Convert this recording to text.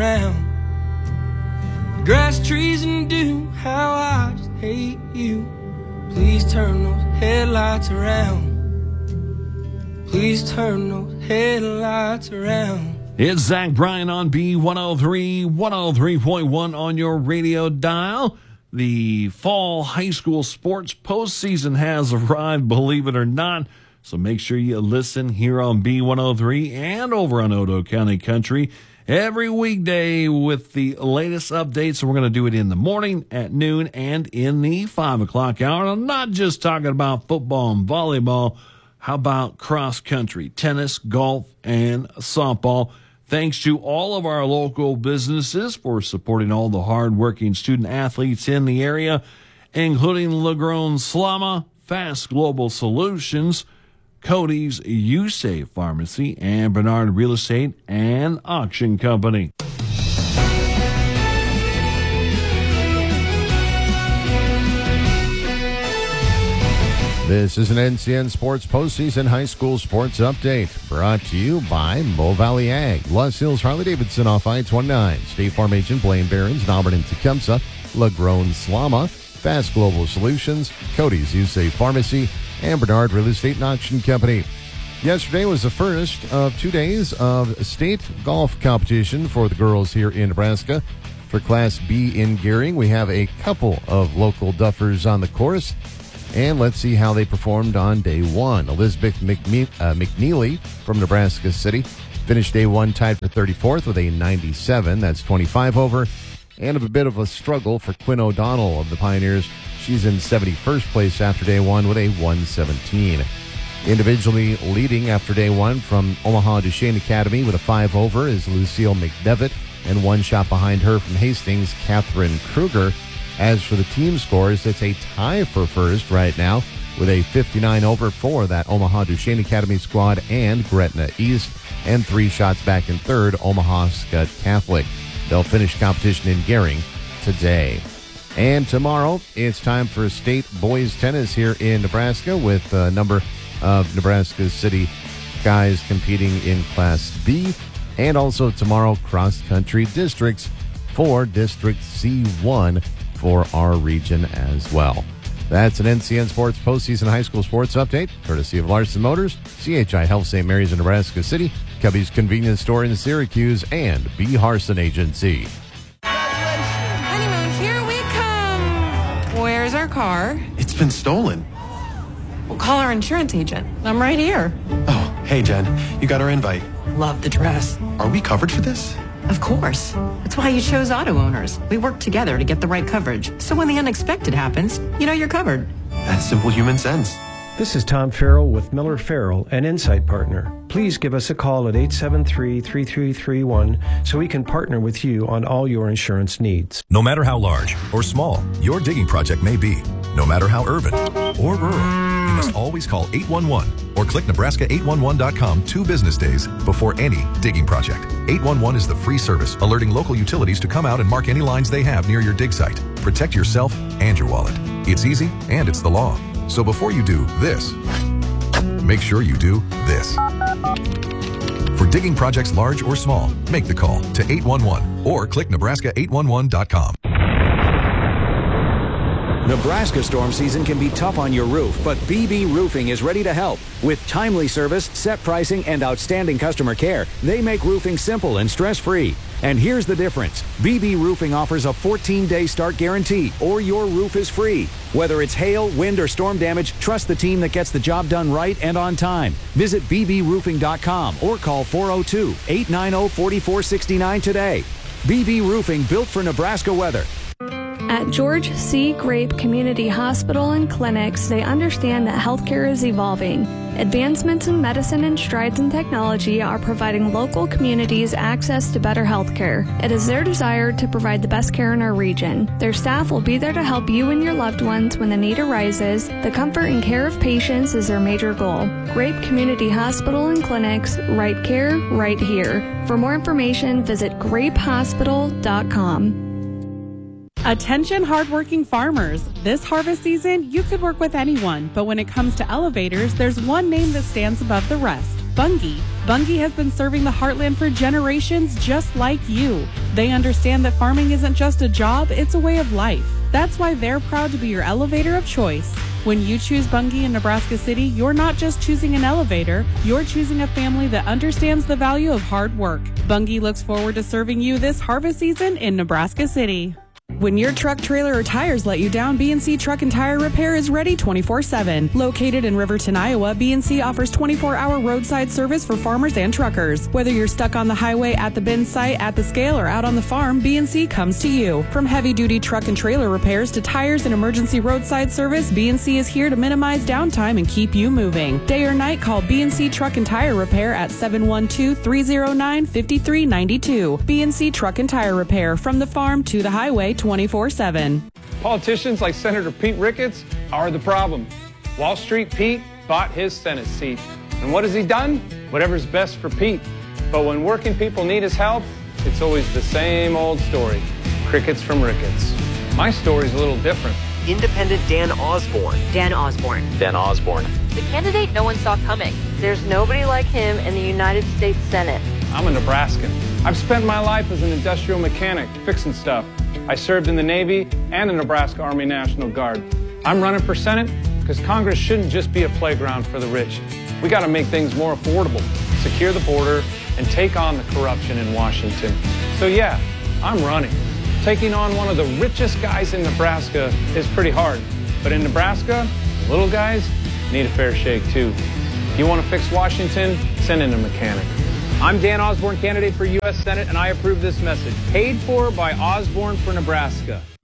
around. Grass, trees, and dew, how I just hate you. Please turn those headlights around. Please turn those headlights around. It's Zach Bryan on B103, 103.1 on your radio dial. The fall high school sports postseason has arrived, believe it or not. So make sure you listen here on B103 and over on Odo County Country every weekday with the latest updates. So we're going to do it in the morning, at noon, and in the 5 o'clock hour. I'm not just talking about football and volleyball. How about cross country, tennis, golf, and softball? Thanks to all of our local businesses for supporting all the hardworking student athletes in the area, including LaGrone Slama, Fast Global Solutions, Cody's USAFE Pharmacy, and Bernard Real Estate and Auction Company. This is an NCN Sports Postseason High School Sports Update brought to you by Mo Valley Ag, Los Hills Harley-Davidson off I-29, State Farm Agent Blaine Behrens, Auburn and Tecumseh, LaGrone Slama, Fast Global Solutions, Cody's USAFE Pharmacy, and Bernard Real Estate and Auction Company. Yesterday was the first of 2 days of state golf competition for the girls here in Nebraska. For Class B in Gering, we have a couple of local duffers on the course. And let's see how they performed on day one. Elizabeth McNeely from Nebraska City finished day one tied for 34th with a 97. That's 25 over. And a bit of a struggle for Quinn O'Donnell of the Pioneers. She's in 71st place after day one with a 117. Individually leading after day one from Omaha Duchesne Academy with a 5 over is Lucille McDevitt. And one shot behind her from Hastings, Catherine Kruger. As for the team scores, it's a tie for first right now with a 59 over for that Omaha Duchesne Academy squad and Gretna East, and 3 shots back in third, Omaha Scott Catholic. They'll finish competition in Gering today. And tomorrow, it's time for state boys tennis here in Nebraska with a number of Nebraska City guys competing in Class B. And also tomorrow, cross-country districts for District C1 for our region as well. That's an NCN Sports Postseason High School Sports Update, courtesy of Larson Motors, CHI Health St. Mary's in Nebraska City, Cubby's Convenience Store in Syracuse, and B. Harson Agency. Honeymoon, here we come. Where's our car? It's been stolen. We'll call our insurance agent. I'm right here. Oh, hey, Jen. You got our invite. Love the dress. Are we covered for this? Of course. That's why you chose Auto Owners. We work together to get the right coverage. So when the unexpected happens, you know you're covered. That's simple human sense. This is Tom Farrell with Miller Farrell, an Insight partner. Please give us a call at 873-3331 so we can partner with you on all your insurance needs. No matter how large or small your digging project may be, no matter how urban or rural, you must always call 811 or click Nebraska811.com 2 business days before any digging project. 811 is the free service alerting local utilities to come out and mark any lines they have near your dig site. Protect yourself and your wallet. It's easy and it's the law. So before you do this, make sure you do this. For digging projects large or small, make the call to 811 or click Nebraska811.com. Nebraska storm season can be tough on your roof, but BB Roofing is ready to help. With timely service, set pricing, and outstanding customer care, they make roofing simple and stress-free. And here's the difference. BB Roofing offers a 14-day start guarantee, or your roof is free. Whether it's hail, wind, or storm damage, trust the team that gets the job done right and on time. Visit bbroofing.com or call 402-890-4469 today. BB Roofing, built for Nebraska weather. At George C. Grape Community Hospital and Clinics, they understand that healthcare is evolving. Advancements in medicine and strides in technology are providing local communities access to better healthcare. It is their desire to provide the best care in our region. Their staff will be there to help you and your loved ones when the need arises. The comfort and care of patients is their major goal. Grape Community Hospital and Clinics, right care, right here. For more information, visit grapehospital.com. Attention hardworking farmers. This harvest season, you could work with anyone, but when it comes to elevators, there's one name that stands above the rest. Bunge. Bunge has been serving the heartland for generations just like you. They understand that farming isn't just a job, it's a way of life. That's why they're proud to be your elevator of choice. When you choose Bunge in Nebraska City, you're not just choosing an elevator, you're choosing a family that understands the value of hard work. Bunge looks forward to serving you this harvest season in Nebraska City. When your truck, trailer, or tires let you down, B&C Truck and Tire Repair is ready 24/7. Located in Riverton, Iowa, B&C offers 24-hour roadside service for farmers and truckers. Whether you're stuck on the highway, at the bin site, at the scale, or out on the farm, B&C comes to you. From heavy-duty truck and trailer repairs to tires and emergency roadside service, B&C is here to minimize downtime and keep you moving. Day or night, call B&C Truck and Tire Repair at 712-309-5392. B&C Truck and Tire Repair, from the farm to the highway, 24/7. Politicians like Senator Pete Ricketts are the problem. Wall Street Pete bought his Senate seat. And what has he done? Whatever's best for Pete. But when working people need his help, it's always the same old story. Crickets from Ricketts. My story's a little different. Independent Dan Osborne. Dan Osborne. Dan Osborne. The candidate no one saw coming. There's nobody like him in the United States Senate. I'm a Nebraskan. I've spent my life as an industrial mechanic, fixing stuff. I served in the Navy and the Nebraska Army National Guard. I'm running for Senate because Congress shouldn't just be a playground for the rich. We got to make things more affordable, secure the border, and take on the corruption in Washington. So yeah, I'm running. Taking on one of the richest guys in Nebraska is pretty hard. But in Nebraska, the little guys need a fair shake too. You want to fix Washington? Send in a mechanic. I'm Dan Osborne, candidate for U.S. Senate, and I approve this message. Paid for by Osborne for Nebraska.